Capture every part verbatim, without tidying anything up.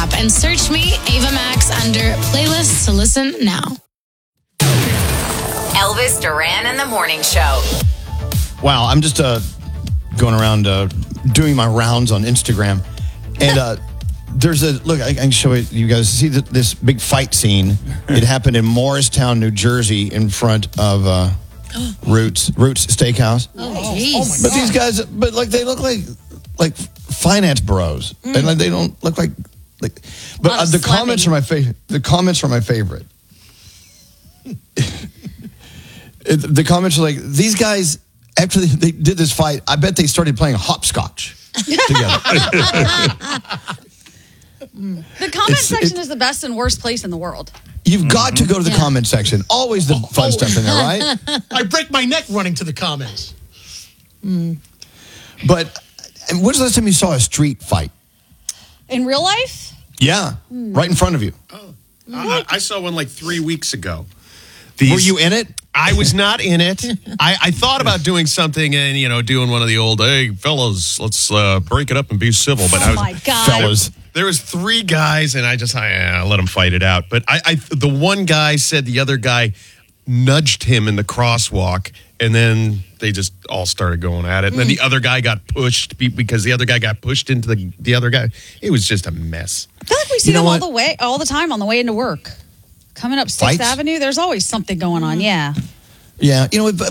app and search me, Ava Max, under playlists to listen now. Elvis Duran in the Morning Show. Wow, I'm just uh, going around uh, doing my rounds on Instagram. And uh, there's a, look, I, I can show it, you guys. See the, this big fight scene? It happened in Morristown, New Jersey, in front of uh, Roots, Roots Steakhouse. Oh, jeez. But these guys, but like they look like like finance bros, mm. and like they don't look like like. But uh, the slapping. comments are my favorite. The comments are my favorite. it, the comments are like, these guys after they, they did this fight, I bet they started playing hopscotch together. The comment It's- section it- is the best and worst place in the world. You've got to go to the Yeah. comment section. Always the fun oh. stuff in there, right? I break my neck running to the comments. But when's the last time you saw a street fight? In real life? Yeah, right in front of you. I, I saw one like three weeks ago. Were you in it? I was not in it. I, I thought about doing something and, you know, doing one of the old, hey, fellas, let's uh, break it up and be civil. But I Oh was, my God. Fellas. There was three guys, and I just I, I let them fight it out. But I, I, the one guy said the other guy nudged him in the crosswalk, and then they just all started going at it. And then the other guy got pushed be- because the other guy got pushed into the the other guy. It was just a mess. I feel like we see You know them all what? the way, all the time on the way into work. Coming up Sixth Fights? Avenue, there's always something going on. Yeah. Yeah, you know, but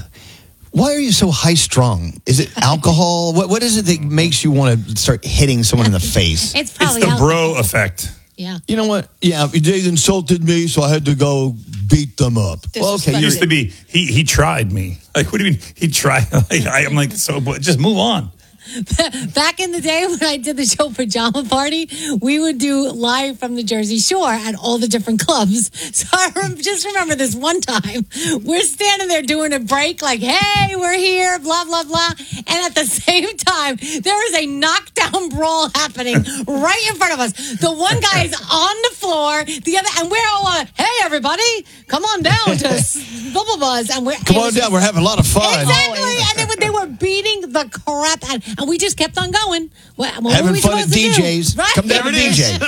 why are you so high strung? Is it alcohol? what What is it that makes you want to start hitting someone in the face? It's It's probably the out- bro effect. Yeah. You know what? Yeah, they insulted me, so I had to go beat them up. Well, okay, It you're, used to be he he tried me. Like, what do you mean he tried? Like, I, I'm like, so but just move on. Back in the day when I did the show Pajama Party, we would do live from the Jersey Shore at all the different clubs. So I rem- just remember this one time, we're standing there doing a break like, hey, we're here, blah, blah, blah. And at the same time, there is a knockdown brawl happening right in front of us. The one guy is on the floor, the other, and we're all like, hey, everybody, come on down to s- blah, blah, blah. And we're, come on down, we're having a lot of fun. Exactly, and they were, they were beating the crap out, and we just kept on going. What, what Having were we fun at supposed to D do? Js. Right? Come down to D J.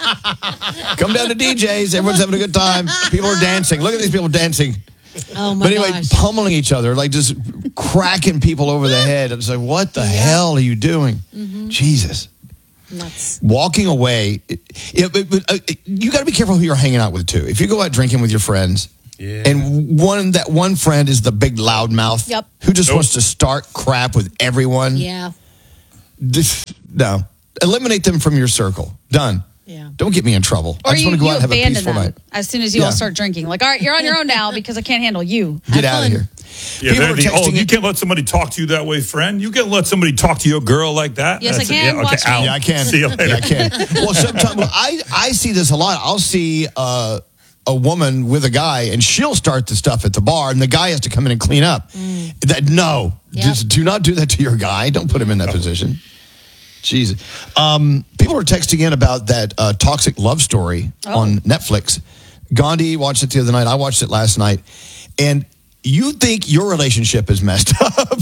Come down to D Js. Everyone's having a good time. People are dancing. Look at these people dancing. Oh my But anyway, gosh! pummeling each other, like just cracking people over the head. It's like, what the hell are you doing? Jesus. Nuts. Walking away, it, it, it, it, uh, you got to be careful who you're hanging out with too. If you go out drinking with your friends, Yeah. and one that one friend is the big loudmouth, Yep. who just Nope. wants to start crap with everyone. Yeah, This, no, eliminate them from your circle. Done. yeah. Don't get me in trouble. Or I just you, want to go you out and have a abandon peaceful them night. as soon as you Yeah. all start drinking. Like, all right, you're on your own now because I can't handle you. Get Have out of fun. here. Yeah, People they're are the, oh, texting you it- can't let somebody talk to you that way, friend. You can't let somebody talk to your girl like that. Yes, I That's it. can. Yeah, Watch okay, me. out. Yeah, I can. See you later. Yeah, I can. Well, sometimes well, I I see this a lot. I'll see uh, a woman with a guy, and she'll start the stuff at the bar, and the guy has to come in and clean up. That no, Yep. just do not do that to your guy. Don't put him in that position. Jesus. Um, people are texting in about that uh, toxic love story on Netflix. Gandhi watched it the other night. I watched it last night, and you think your relationship is messed up.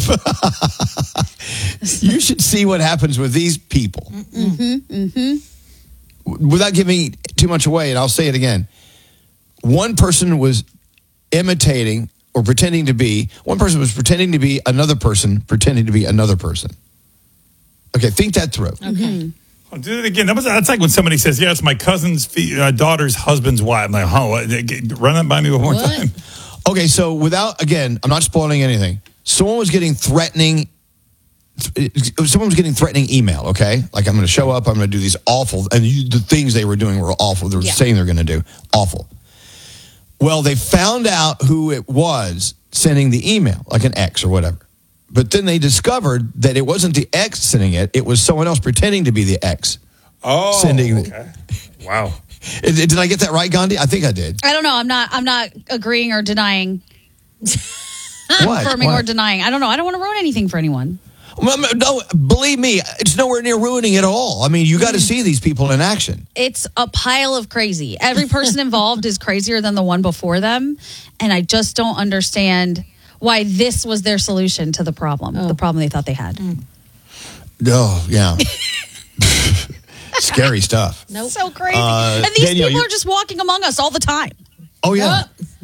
You should see what happens with these people. Without giving too much away, and I'll say it again. One person was imitating or pretending to be, one person was pretending to be another person, pretending to be another person. Okay, think that through. Okay. Oh, do it again. That was, that's like when somebody says, yeah, it's my cousin's fe- uh, daughter's husband's wife. I'm like, oh, what? Run that by me one more What? time. Okay, so without, again, I'm not spoiling anything. Someone was getting threatening, someone was getting threatening email, okay? Like, I'm going to show up, I'm going to do these awful, and you, the things they were doing were awful. They were Yeah. saying they're going to do awful. Well, they found out who it was sending the email, like an ex or whatever. But then they discovered that it wasn't the ex sending it, it was someone else pretending to be the ex. Oh, Sending- okay. Wow. Did did I get that right, Gandhi? I think I did. I don't know. I'm not. I'm not agreeing or denying, What? confirming or What? denying. I don't know. I don't want to ruin anything for anyone. Well, no, believe me, it's nowhere near ruining it all. I mean, you got to see these people in action. It's a pile of crazy. Every person involved is crazier than the one before them, and I just don't understand why this was their solution to the problem, the problem they thought they had. Oh, yeah. Scary stuff. Nope. So crazy. Uh, and these Danielle, people you- are just walking among us all the time. Oh, yeah.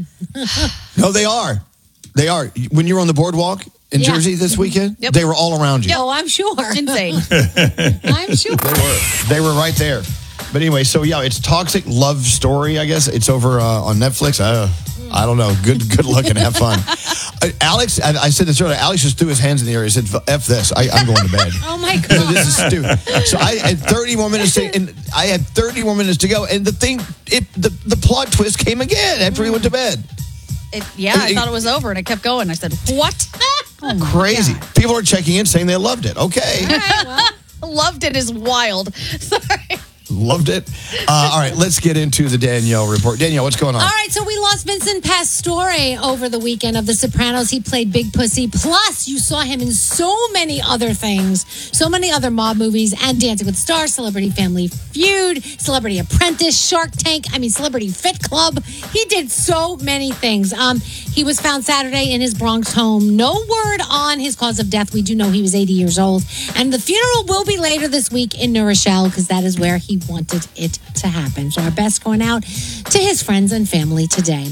No, they are. They are. When you were on the boardwalk in Yeah. Jersey this weekend, Yep. they were all around you. Oh, I'm sure. Insane. I'm sure. They were right there. But anyway, so yeah, it's Toxic Love Story, I guess. It's over uh, on Netflix. Uh, I don't know. Good good luck and have fun. Uh, Alex, I, I said this earlier, Alex just threw his hands in the air. He said, F this. I, I'm going to bed. Oh, my He said, God. this is stupid. So I had thirty more minutes to, and I had thirty more minutes to go. And the thing, it the, the plot twist came again after he went to bed. It, yeah, I thought it was over, and it kept going. I said, what? Crazy. People are checking in saying they loved it. Okay. Loved it is wild. Sorry. Loved it. Uh, all right, let's get into the Danielle report. Danielle, what's going on? All right, so we lost Vincent Pastore over the weekend of The Sopranos. He played Big Pussy. Plus, you saw him in so many other things, so many other mob movies, and Dancing with the Stars, Celebrity Family Feud, Celebrity Apprentice, Shark Tank, I mean, Celebrity Fit Club. He did so many things. Um, he was found Saturday in his Bronx home. No word on his cause of death. We do know he was eighty years old. And the funeral will be later this week in New Rochelle because that is where he wanted it to happen. So our best going out to his friends and family today.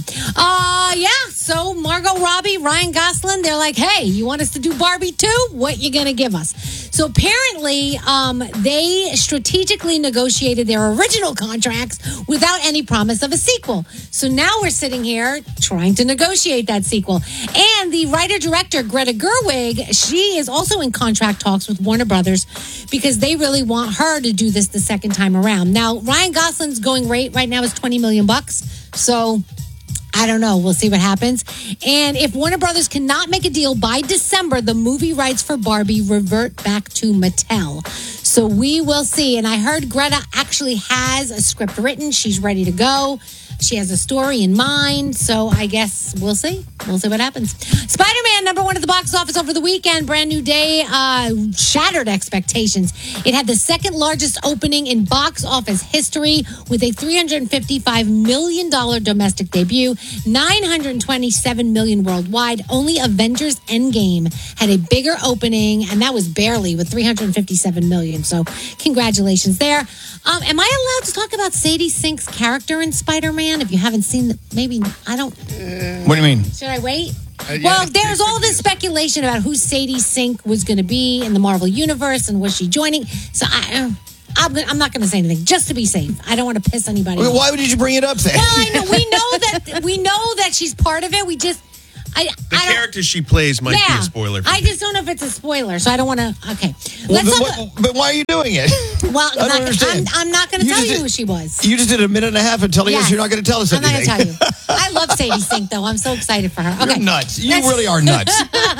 Uh yeah, so Margot Robbie, Ryan Gosling, they're like, hey, you want us to do Barbie too? What you gonna give us? So apparently, um, they strategically negotiated their original contracts without any promise of a sequel. So now we're sitting here trying to negotiate that sequel. And the writer-director, Greta Gerwig, she is also in contract talks with Warner Brothers because they really want her to do this the second time around. Now, Ryan Gosling's going rate right now is twenty million bucks. So I don't know. We'll see what happens. And if Warner Brothers cannot make a deal by December, the movie rights for Barbie revert back to Mattel. So we will see. And I heard Greta actually has a script written. She's ready to go. She has a story in mind. So I guess we'll see. We'll see what happens. Spider-Man, number one at the box office over the weekend. Brand new day, uh, shattered expectations. It had the second largest opening in box office history with a three hundred fifty-five million dollars domestic debut, nine hundred twenty-seven million dollars worldwide. Only Avengers Endgame had a bigger opening, and that was barely with three hundred fifty-seven million dollars. So congratulations there. Um, am I allowed to talk about Sadie Sink's character in Spider-Man? If you haven't seen the, maybe, I don't, What do you mean? should I wait? Uh, yeah, well, it- there's it- all this speculation about who Sadie Sink was going to be in the Marvel Universe and was she joining. So I, uh, I'm, gonna- I'm not going to say anything just to be safe. I don't want to piss anybody Well, off. why did you bring it up then? Well, I know, we know that we know that she's part of it. We just, I, The I don't, character she plays might yeah, be a spoiler. For I me. just don't know if it's a spoiler, so I don't want to. Okay, Well, let's but, talk. what- but why are you doing it? Well, I don't I'm not, understand. I'm, I'm not going to You tell just you did- who she was. You just did a minute and a half and telling us Yes. you're not going to tell us I'm not anything. going to tell you. I love Sadie Sink, though. I'm so excited for her. Okay. You're nuts. You Let's- really are nuts.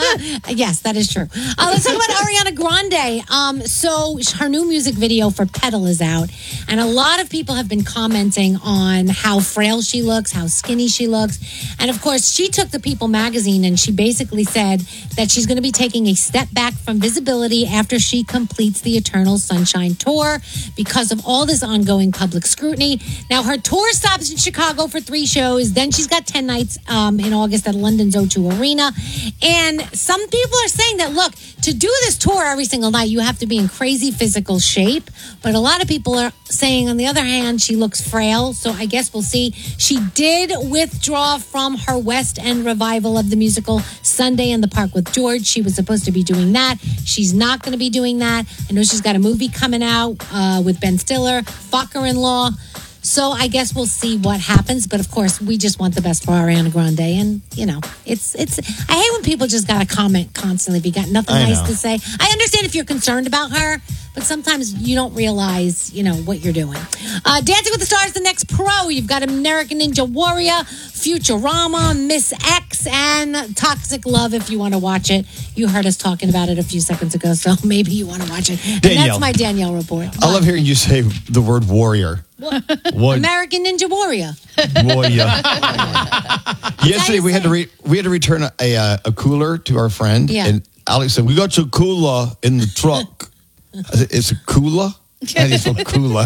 Yes, that is true. Uh, let's talk about Ariana Grande. Um, so her new music video for Petal is out, and a lot of people have been commenting on how frail she looks, how skinny she looks, and of course, she took the People magazine and she basically said that she's going to be taking a step back from visibility after she completes the Eternal Sunshine Tour because of all this ongoing public scrutiny. Now, her tour stops in Chicago for three shows. Then she's got ten nights um, in August at London's O two Arena. And some people are saying that, look, to do this tour every single night, you have to be in crazy physical shape. But a lot of people are saying, on the other hand, she looks frail. So I guess we'll see. She did withdraw from her West End revival of the musical Sunday in the Park with George. She was supposed to be doing that. She's not going to be doing that. I know she's got a movie coming out uh, with Ben Stiller, Fucker-in-Law. So I guess we'll see what happens. But of course, we just want the best for Ariana Grande. And, you know, it's, it's, I hate when people just got to comment constantly if you got nothing I nice know. to say. I understand if you're concerned about her, but sometimes you don't realize, you know, what you're doing. Uh, Dancing with the Stars, the next pro. You've got American Ninja Warrior, Futurama, Miss X, and Toxic Love if you want to watch it. You heard us talking about it a few seconds ago, so maybe you want to watch it. And Danielle. that's my Danielle report. I love hearing you say the word warrior. What? American Ninja Warrior. Warrior. Yesterday we had to re- we had to return a, a a cooler to our friend, Yeah. and Alex said, "We got your cooler in the truck." I said, "It's a cooler." And it's a cooler.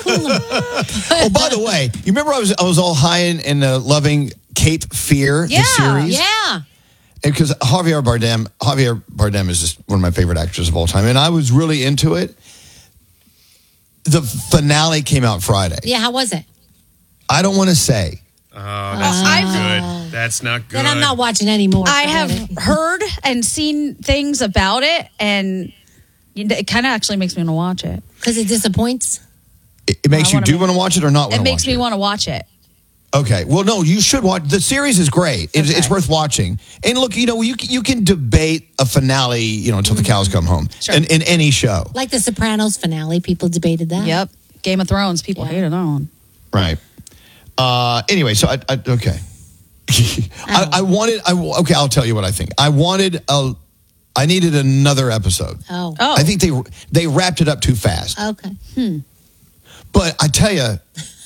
Oh, by the way, you remember I was I was all high in, in uh, loving Cape Fear, Yeah, the series? yeah. Because Javier Bardem, Javier Bardem is just one of my favorite actors of all time, and I was really into it. the finale came out Friday. Yeah, how was it? I don't want to say. Oh, that's Uh, not I've- good. That's not good. Then I'm not watching anymore. I Forget have it. heard and seen things about it, and it kind of actually makes me want to watch it. Because it disappoints. It, it makes I you wanna do make- want to watch it or not want to It watch makes it? me want to watch it. Okay. Well, no, you should watch. The series is great. It's, Okay. it's worth watching. And look, you know, you can- you can debate a finale, you know, until the cows come home. Sure. In, in any show. Like the Sopranos finale, people debated that. Yep. Game of Thrones. People hated that one. Right. Uh, anyway, so I, I okay. I, I wanted. I okay. I'll tell you what I think. I wanted a. I needed another episode. Oh. Oh. I think they they wrapped it up too fast. Okay. But I tell you,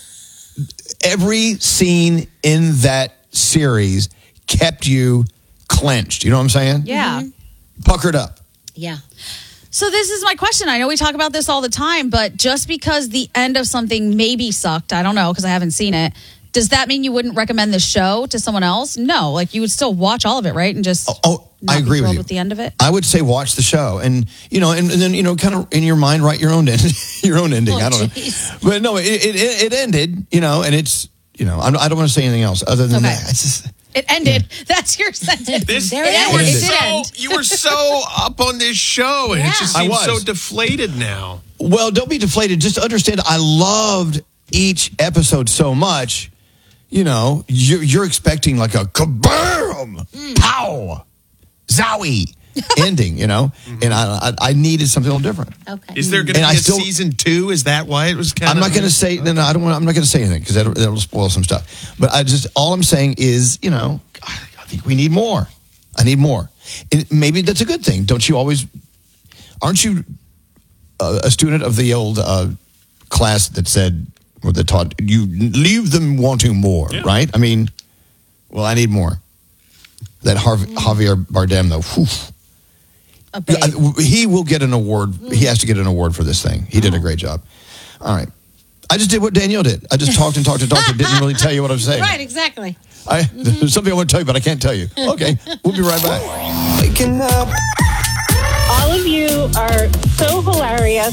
every scene in that series kept you clenched. You know what I'm saying? Yeah. Puckered up. Yeah. So this is my question. I know we talk about this all the time, but just because the end of something maybe sucked, I don't know because I haven't seen it. Does that mean you wouldn't recommend the show to someone else? No, like you would still watch all of it, right? And just Oh, not I be agree with thrilled you. with the end of it. I would say watch the show, and you know, and, and then you know, kind of in your mind, write your own end, your own ending. Oh, I don't geez. know, but no, it, it it ended, you know, and it's you know, I'm, I don't want to say anything else other than Okay. that. It's just It ended. That's your sentence. This, There you, it were is. It did so, end. you were so up on this show, and it just I seems was. so deflated now. well, don't be deflated. Just understand, I loved each episode so much. You know, you're, you're expecting like a kabam, pow, zowie ending. You know, and I, I I needed something a little different. Okay. Is there going to And be I a still- season two? Is that why it was kind I'm of? not going to say. No, no, I don't want. I'm not going to say anything because that'll, that'll spoil some stuff. But I just all I'm saying is, you know, I think we need more. I need more. And maybe that's a good thing. Don't you always? Aren't you uh, a student of the old uh, class that said or that taught you leave them wanting more? Yeah. Right. I mean, well, I need more. That Harv- Javier Bardem though. Whew. A babe. I- he will get an award. He has to get an award for this thing. He did a great job. All right. I just did what Danielle did. I just talked and talked and talked and didn't really tell you what I'm saying. Right, exactly. I, there's something I want to tell you, but I can't tell you. Okay. We'll be right back. Waking up. All of you are so hilarious.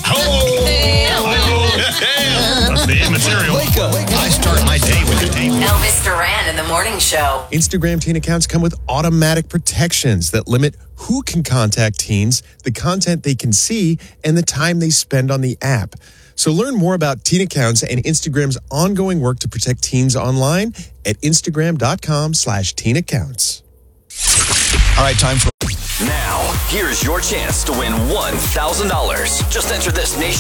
That's the immaterial. Wake up. I start my day with a date. Elvis Duran in the morning show. Instagram teen accounts come with automatic protections that limit who can contact teens, the content they can see, and the time they spend on the app. So learn more about teen accounts and Instagram's ongoing work to protect teens online at Instagram.com slash teen accounts. All right, time for. Now, here's your chance to win one thousand dollars. Just enter this nation.